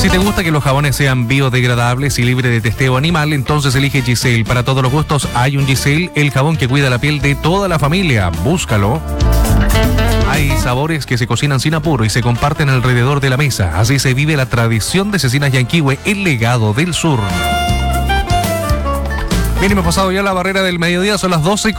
Si te gusta que los jabones sean biodegradables y libres de testeo animal, entonces elige Giselle. Para todos los gustos hay un Giselle, el jabón que cuida la piel de toda la familia. Búscalo. Hay sabores que se cocinan sin apuro y se comparten alrededor de la mesa. Así se vive la tradición de Cecinas Yanquihue, el legado del sur. Bien, hemos pasado ya la barrera del mediodía, son las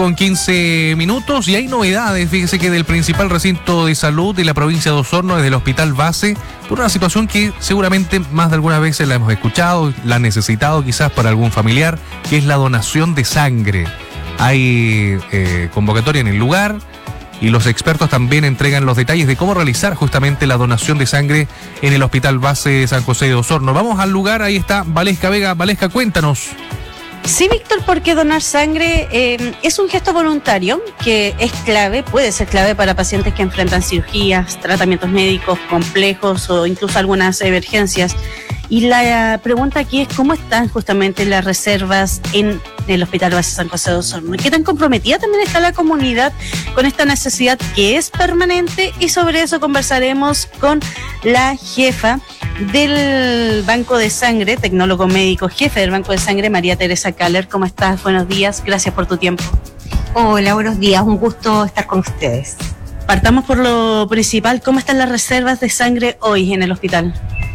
12:15 y hay novedades. Fíjese que del principal recinto de salud de la provincia de Osorno, desde el Hospital Base, por una situación que seguramente más de algunas veces la hemos escuchado, la han necesitado quizás para algún familiar, que es la donación de sangre. Hay convocatoria en el lugar y los expertos también entregan los detalles de cómo realizar justamente la donación de sangre en el Hospital Base de San José de Osorno. Vamos al lugar, ahí está Valesca Vega. Valesca, cuéntanos. Sí, Víctor, porque donar sangre es un gesto voluntario que es clave, puede ser clave para pacientes que enfrentan cirugías, tratamientos médicos complejos o incluso algunas emergencias. Y la pregunta aquí es cómo están justamente las reservas en el Hospital Base San José de Osorno. ¿Qué tan comprometida también está la comunidad con esta necesidad que es permanente? Y sobre eso conversaremos con la jefa del Banco de Sangre, tecnólogo médico, jefe del Banco de Sangre, María Teresa Kaller. ¿Cómo estás? Buenos días, gracias por tu tiempo. Hola, buenos días, un gusto estar con ustedes. Partamos por lo principal, ¿cómo están las reservas de sangre hoy en el hospital?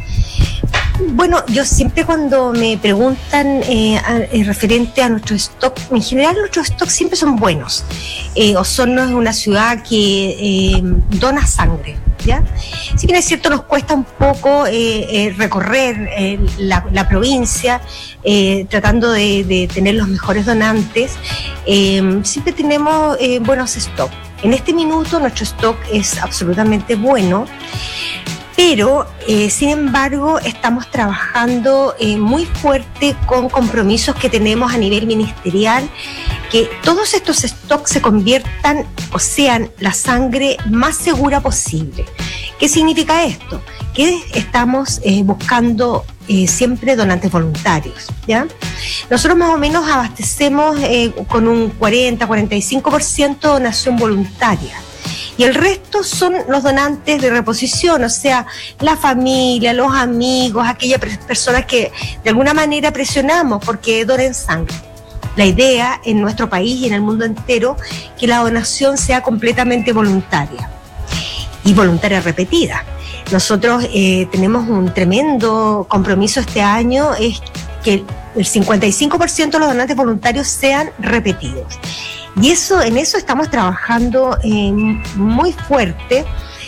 Bueno, yo siempre cuando me preguntan referente a nuestro stock, en general nuestros stocks siempre son buenos. Osorno es una ciudad que dona sangre, ¿ya? Si bien es cierto, nos cuesta un poco recorrer la provincia, tratando de tener los mejores donantes, siempre tenemos buenos stocks. En este minuto nuestro stock es absolutamente bueno. Pero, sin embargo, estamos trabajando muy fuerte con compromisos que tenemos a nivel ministerial, que todos estos stocks se conviertan o sean la sangre más segura posible. ¿Qué significa esto? Que estamos buscando siempre donantes voluntarios, ¿ya? Nosotros más o menos abastecemos con un 40-45% donación voluntaria. Y el resto son los donantes de reposición, o sea, la familia, los amigos, aquellas personas que de alguna manera presionamos porque donen sangre. La idea en nuestro país y en el mundo entero que la donación sea completamente voluntaria y voluntaria repetida. Nosotros tenemos un tremendo compromiso este año, es que el 55% de los donantes voluntarios sean repetidos. Y en eso estamos trabajando muy fuerte.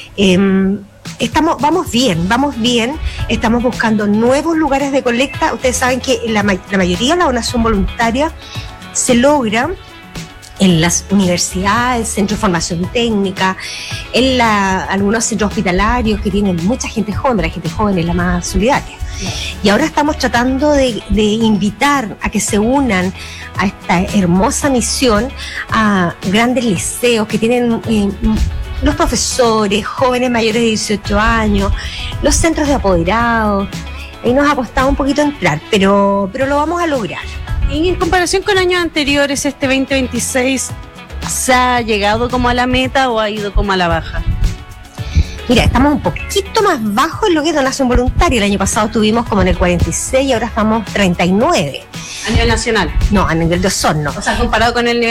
Vamos bien, estamos buscando nuevos lugares de colecta. Ustedes saben que la mayoría de la donación voluntaria se logra en las universidades, centros de formación técnica, en algunos centros hospitalarios que tienen mucha gente joven. La gente joven es la más solidaria. Y ahora estamos tratando de invitar a que se unan a esta hermosa misión a grandes liceos que tienen los profesores, jóvenes mayores de 18 años, los centros de apoderados. Ahí nos ha costado un poquito entrar, pero lo vamos a lograr. Y en comparación con años anteriores, este 2026, ¿se ha llegado como a la meta o ha ido como a la baja? Mira, estamos un poquito más bajo en lo que es donación voluntaria. El año pasado estuvimos como en el 46 y ahora estamos 39. ¿A nivel nacional? No, a nivel de Osorno. O sea, comparado con el nivel